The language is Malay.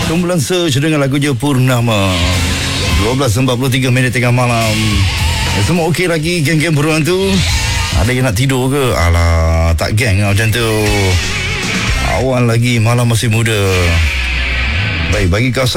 Kumpulan Search dengan lagunya Purnama. 12.43 minit tengah malam. Semua okey lagi geng-geng beruang tu? Ada yang nak tidur ke? Alah, tak geng lah macam tu. Awal lagi, malam masih muda. Baik, bagi kau